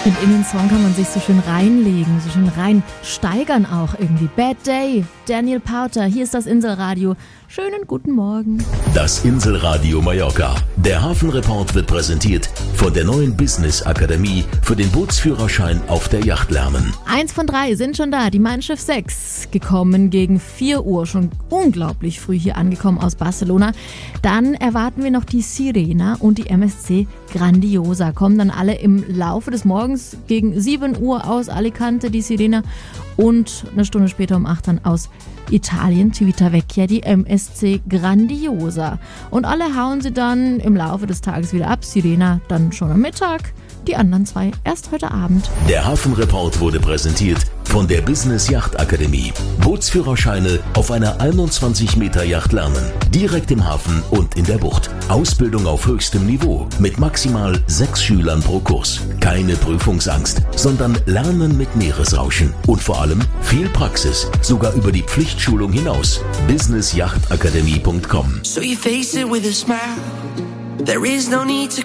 finde, in den Song kann man sich so schön reinlegen, so schön reinsteigern auch irgendwie. Bad Day, Daniel Powter, hier ist das Inselradio. Schönen guten Morgen. Das Inselradio Mallorca. Der Hafenreport wird präsentiert von der neuen Business Akademie für den Bootsführerschein auf der Yacht lernen. 1 von 3 sind schon da, die Mein Schiff 6, gekommen gegen 4 Uhr, schon unglaublich früh hier angekommen aus Barcelona. Dann erwarten wir noch die Sirena und die MSC Grandiosa. Kommen dann alle im Laufe des Morgens gegen 7 Uhr aus Alicante, die Sirena, und eine Stunde später um 8 dann aus Italien, Civitavecchia, die MSC Grandiosa. Und alle hauen sie dann im Laufe des Tages wieder ab. Sirena dann schon am Mittag, die anderen 2 erst heute Abend. Der Hafenreport wurde präsentiert von der Business Yacht Akademie. Bootsführerscheine auf einer 21 Meter Yacht lernen. Direkt im Hafen und in der Bucht. Ausbildung auf höchstem Niveau mit maximal 6 Schülern pro Kurs. Keine Prüfungsangst, sondern Lernen mit Meeresrauschen. Und vor allem viel Praxis, sogar über die Pflichtschulung hinaus. businessjachtakademie.com. So you face it with a smile. There is no need to